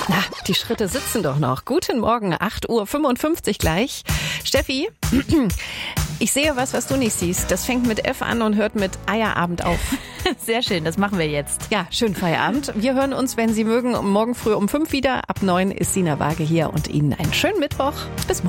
Na, die Schritte sitzen doch noch. Guten Morgen, 8:55 Uhr gleich. Steffi, ich sehe was du nicht siehst. Das fängt mit F an und hört mit Eierabend auf. Sehr schön, das machen wir jetzt. Ja, schönen Feierabend. Wir hören uns, wenn Sie mögen, morgen früh um 5 wieder. Ab 9 ist Sina Waage hier und Ihnen einen schönen Mittwoch. Bis morgen.